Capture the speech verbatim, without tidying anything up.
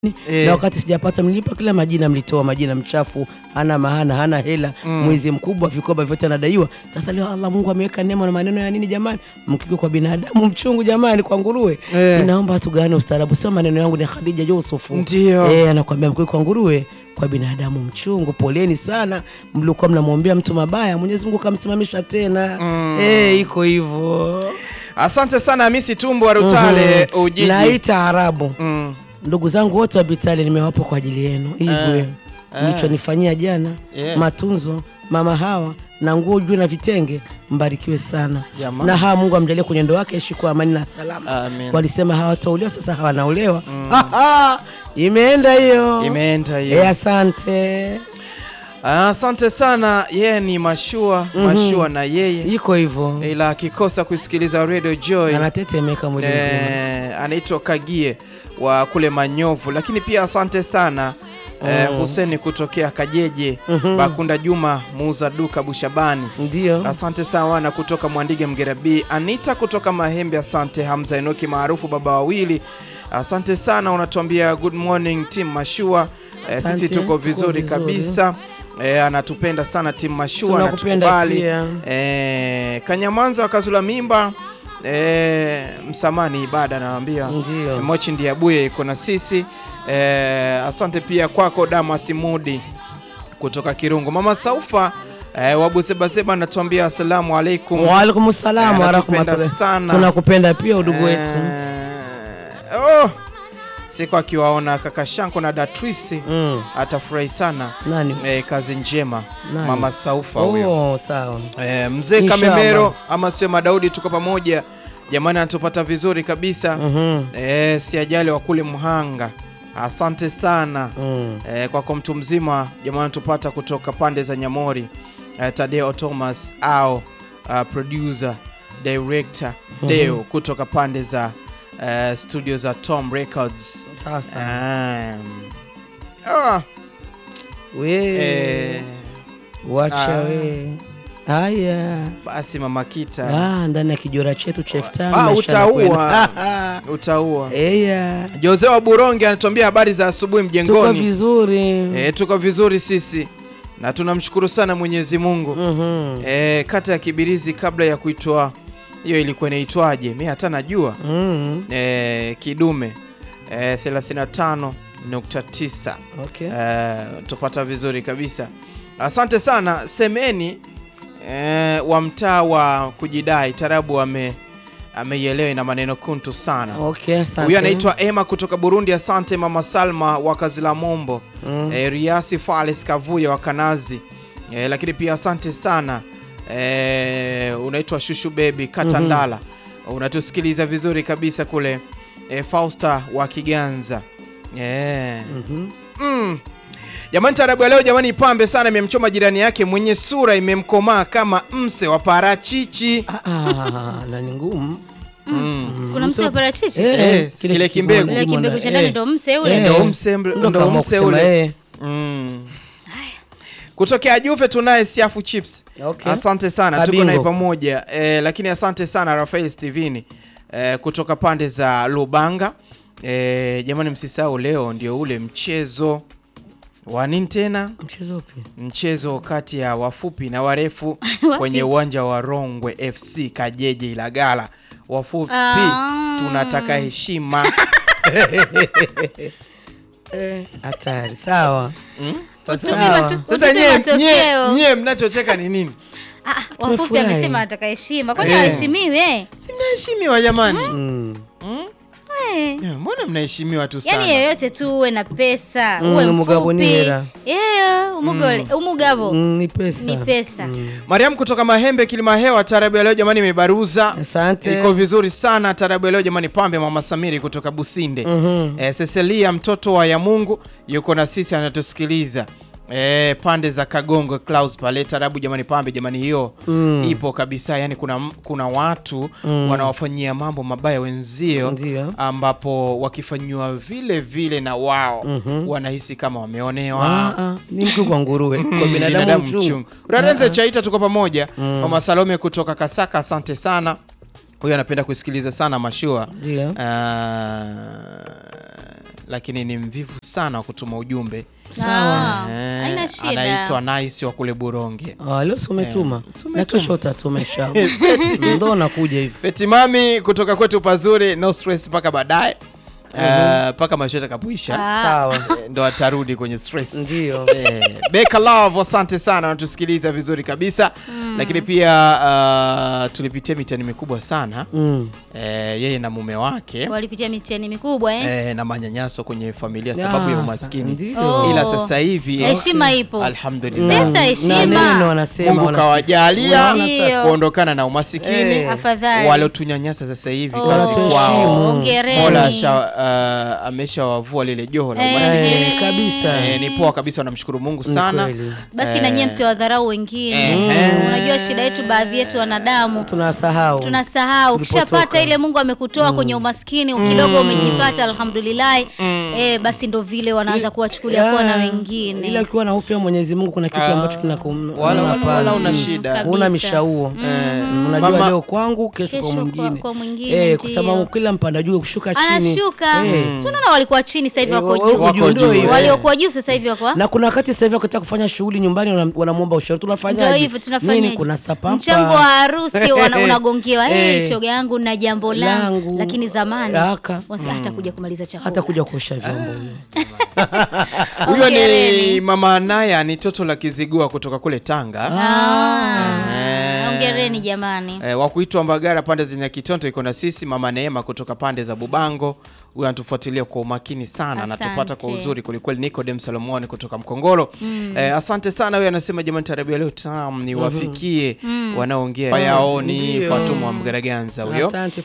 E. Na wakati sijapata mlipa kila majina mlitoa majina mchafu, hana maana, hana hela, mm. mwizi mkubwa, vikoba vyote anadaiwa. Sasa leo Allah Mungu ameweka neema na maneno ya nini jamani? Mkiko kwa binadamu mchungu jamani, kwa nguruwe. E. Ninaomba tugane ustaarabu. Sio maneno yangu, ni Khadija Yusufu. Ndio. Eh, anakuambia mkiko kwa nguruwe, kwa binadamu mchungu. Poleni sana mlikuwa mnamwombea mtu mabaya, Mwenyezi Mungu kamsimamisha tena. Mm. Eh, iko hivyo. Asante sana Hamisi Tumbo wa Rutale, mm-hmm. Ujiji. Naita Arabu. Mm. Ndugu zangu wote wa Bitali nimewapa kwa ajili yenu. Igwe. Eh. Nilichonifanyia jana, yeah. Matunzo, mama hawa na nguo juu na vitenge, mbarikiwe sana. Yama. Na hawa Mungu amjalie kwenye ndoa yake ishi kwa amani na salama. Amen. Walisema hawataolewa, sasa hawanaolewa. Mm. Imeenda hiyo. Imeenda hiyo. Eh, asante. Asante sana. Yeye ni mashua, mm-hmm. Mashua na yeye iko hivyo. Ila akikosa kusikiliza Radio Joy anatetemeka mwili mzima. Eh, anaitwa Kagie wa kule Manyovu. Lakini pia asante sana mm. eh, Huseni kutokea Kajeje, mm-hmm. Bakunda Juma muuza duka Bushabani. Ndio. Asante sana wana kutoka Mwandige Mgerabi. Anita kutoka Mahembe, asante. Hamza Enoki maarufu baba wawili, asante sana. Unatuambia good morning team Mashua. Eh, sisi tuko vizuri, vizuri kabisa. Eh, anatupenda sana timu Mashua, anatukubali. Eh, Kanyamanza wakazula mimba. Eh, msamani ibada naambia. Ndio. Mochi ndiye abuye iko na sisi. Eh, asante pia kwako Damas Mudi kutoka Kirungu. Mama Saufa eh, wabu seba seba anatuambia asalamu alaykum. Wa alaykum salaam wa rahmatullahi. Tunakupenda pia udugu wetu. Eh, oh. Siku akiwaona kaka Shanko na Datrisi, mm. atafurahi sana. Nani? Eh, kazi njema. Nani? Mama Saufa huyo. Oh, sawa. Eh, mzee Kamemero ama sio Madaudi, tuko pamoja. Jamani anatupata vizuri kabisa. Mm-hmm. Eh, si ajali wa kule Muhanga. Asante sana. Mm. Eh, kwa mtu mzima jamani anatupata kutoka pande za Nyamori. Eh, Tadeo Thomas au uh, producer, director, mm-hmm. Deo kutoka pande za Uh, studio za Tom Records. Sasa. Um, oh. We. Eh. Wacha uh, we. Haya. Basi Mama Kita. Ah, ndani ya kijora chetu cha elfu tano. Ah, utaua. Utaua. Eya. Jose wa Buronge anatuambia habari za asubuhi mjengoni. Tuko vizuri. Eh, tuko vizuri sisi. Na tunamshukuru sana Mwenyezi Mungu. Mm-hmm. Eh, kata ya Kibirizi kabla ya kuitwa hiyo ilikuwa inaitwaje? Mimi hata najua. Mm. Eh, Kidume eh, thelathini na tano nukta tisa. Okay. Eh, tupata vizuri kabisa. Asante sana Semeni eh, wa mtaa wa kujidai tarabu ame ameielewa na maneno kuntu sana. Okay, asante. Huyu anaitwa Emma kutoka Burundi. Asante Mama Salma wa Kazila Mombo. Mm. Eh, Riasi Fales Kavuya wa Kanazi. Eh, lakini pia asante sana. Eh, unaitwa Shushu Baby Katandala. Mm-hmm. Unatusikiliza vizuri kabisa kule eh, Fausta wa Kiganza. Eh. Mhm. Mm. Jamani tarabu leo jamani ipambe sana, imemchoma jirani yake mwenye sura imemkomaa kama mse wa parachichi. Ah ah, na ni ngumu. Mm. Kuna mse wa parachichi? Eh, eh kile kimbegu. Kile kimbegu cha ndani ndo mse ule. Ndo mse ndo mse ule. Mm. Kutokea Juve tunaye Siafu Chips. Okay. Asante sana. Kabingo. Tuko naye pamoja. Eh, lakini asante sana Rafael Steveni eh, kutoka pande za Lubanga. Eh, jamani msisahau leo ndio ule mchezo wa nini tena? Mchezo upi? Mchezo kati ya wafupi na warefu kwenye uwanja wa Rongwe F C Kajeje Ilagala. Wafupi ah. tunataka heshima. Eh, hatari. Sawa. Mm? Sasa sasa nyie nyie mnachocheka ni nini? Ah, wafupi amesema ataka heshima. Kwani aheshimiwe? Si mnaheshimiwa jamani. Mm. Mm? Eh. Mbona mnaheshimiwa tu sana? Yaani yoyote tu uwe na pesa, mm, uwe mfupi. Yeah, umugole, mm. umugabo. Mm, ni pesa. Ni pesa. Mm. Mariam kutoka Mahembe Kilimahewa, tarabu leo jamani imebaruza. Asante. Iko vizuri sana tarabu leo jamani pambe. Mama Samiri kutoka Businde. Mm-hmm. Eh, Cecilia mtoto wa ya Mungu yuko na sisi anatusikiliza. Eh, pande za Kagongo Clouds pale tarabu jamani pambe jamani hiyo mm. ipo kabisa. Yani kuna kuna watu mm. wanawafanyia mambo mabaya wenzio. Ndiyo. Ambapo wakifanywa vile vile na wao mm-hmm. wanahisi kama wameonewa. Ah, ah. Ni mtu kwa nguruwe kwa binadamu mchungu. Rarenze Chaita tuko pamoja. Mm. Mama Salome kutoka Kasaka asante sana. Huyu anapenda kusikiliza sana Mashua. Ndio. Uh, lakini ni mvivu sana wa kutuma ujumbe. Sawa. Eh, haina shida. Anaitwa Nice wa kule Buronge. Ah, leo umetuma. Na kesho utatuma inshallah. Ndio nakuja hivi. Feti mami kutoka kwetu pazuri, no stress mpaka baadaye. Paka uh, maisha yatakapoisha. Sawa. Ndo atarudi kwenye stress. Ndio. Eh, Beka Love, asante sana, natusikiliza vizuri kabisa. Mm. Lakini pia uh, tulipitia mitihani mikubwa sana. Mm. Eh, yeye na mume wake walipitia mitihani mikubwa eh? Eh, na manyanyaso kwenye familia sababu ya umaskini. Oh. Ila sasa hivi heshima okay. ipo. Alhamdulillah. Pesa heshima. Na wanasema Mungu kawajalia kuondokana na umasikini. Eh. Afadhali. Walotunyanyasa sasa hivi oh. kazi kwao. Hongereni. Mola uh, ameshawavua lile joho la umasikini eh. kabisa. Eh, ni poa kabisa, namshukuru Mungu sana. Basi eh. na nyie msiwadharau wengine. Eh. Unajua shida yetu baadhi yetu wanadamu tunasahau. Tunasahau. Ukishapata ile Mungu amekutoa mm. kwenye umaskini mm. kidogo umejipata alhamdulillah. Mm. Eh, basi ndo vile wanaanza kuwachukulia yeah. kwa na wengine. Ila ukiwa na hofu ya Mwenyezi Mungu kuna kitu ambacho kinakum wala wala una shida. Una mishauo. Unajua leo kwangu kesho kwa mwingine. Kwa mwingine. Eh, kwa sababu kila mpanda juu kushuka chini. Anashuka. Si unaona walikuwa chini sasa hivi wako juu. Waliokuwa juu sasa hivi wako. Na kuna wakati sasa hivi wakitaka kufanya shughuli nyumbani wanamuomba ushauri. Tunafanyaje? Ndio hivyo tunafanya. Nini kuna sapampa. Mchango wa harusi unagongewa. Eh, shoga yangu na jambo langu. Lakini zamani wasi hata kuja kumaliza chakula. Hata kuja kuosha vyombo. Huyo ni mama Naya, ni toto la Kizigua kutoka kule Tanga. Ah. Hongereni jamani. Eh, wa kuitwa Mbagara pande za Nyakitonto iko na sisi. Mama Neema kutoka pande za Bubango. Huyu anatufuatilia kwa umakini sana na tupata kwa uzuri kulikweli. Nicodem Salomoni kutoka Mkongoro. Mm. Eh, asante sana. Huyu anasema jamani tarabu leo tam ni wafikie mm. wanaoongea. Yaoni Fatuma wa Mgaraganza huyo.